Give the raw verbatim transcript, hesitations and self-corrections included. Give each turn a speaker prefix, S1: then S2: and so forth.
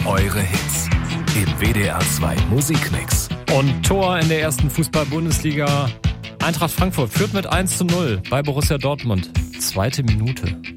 S1: Eure Hits im W D R zwei Musikmix.
S2: Und Tor in der ersten Fußball-Bundesliga. Eintracht Frankfurt führt mit eins zu null bei Borussia Dortmund. Zweite Minute.